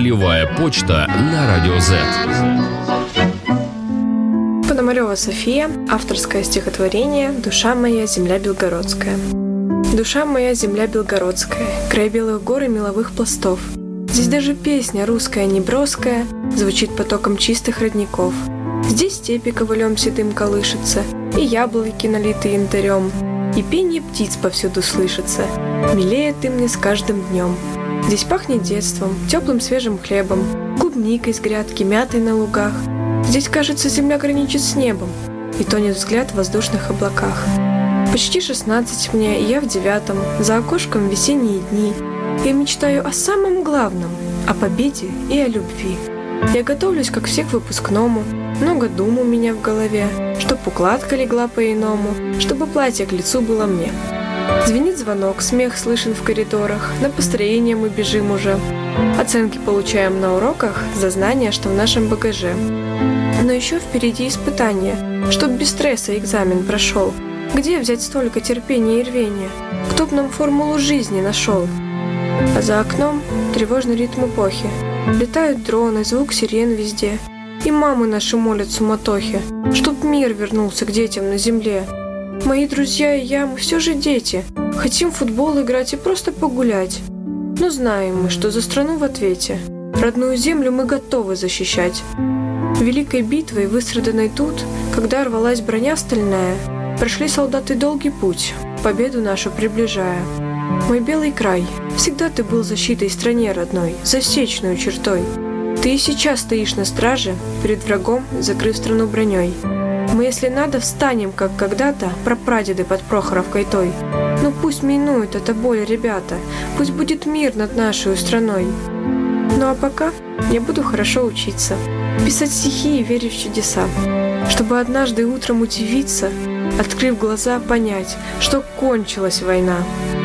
Полевая почта на Радио Z. Пономарёва София. Авторское стихотворение «Душа моя, земля белгородская». Душа моя, земля белгородская, край белых гор и меловых пластов. Здесь даже песня русская неброская звучит потоком чистых родников. Здесь степи ковылем седым колышется, и яблоки налиты янтарем, и пенье птиц повсюду слышится. Милее ты мне с каждым днем. Здесь пахнет детством, теплым свежим хлебом, клубникой с грядки, мятой на лугах. Здесь, кажется, земля граничит с небом, и тонет взгляд в воздушных облаках. Почти 16 мне, и я в 9-м, за окошком весенние дни. Я мечтаю о самом главном, о победе и о любви. Я готовлюсь, как все, к выпускному. Много дум у меня в голове, чтоб укладка легла по-иному, чтобы платье к лицу было мне. Звенит звонок, смех слышен в коридорах, на построение мы бежим уже. Оценки получаем на уроках за знания, что в нашем багаже. Но еще впереди испытания, чтоб без стресса экзамен прошел. Где взять столько терпения и рвения? Кто б нам формулу жизни нашел? А за окном тревожный ритм эпохи. Летают дроны, звук сирен везде. И мамы наши молят в суматохе, чтоб мир вернулся к детям на земле. Мои друзья и я, мы все же дети. Хотим в футбол играть и просто погулять. Но знаем мы, что за страну в ответе. Родную землю мы готовы защищать. Великой битвой, выстраданной тут, когда рвалась броня стальная, прошли солдаты долгий путь, победу нашу приближая. Мой белый край, всегда ты был защитой стране родной, засечную чертой. Ты и сейчас стоишь на страже, перед врагом, закрыв страну броней. Мы, если надо, встанем, как когда-то, прапрадеды под Прохоровкой той. Но пусть минует эта боль, ребята, пусть будет мир над нашей страной. Ну а пока я буду хорошо учиться, писать стихи и верить в чудеса, чтобы однажды утром удивиться, открыв глаза, понять, что кончилась война.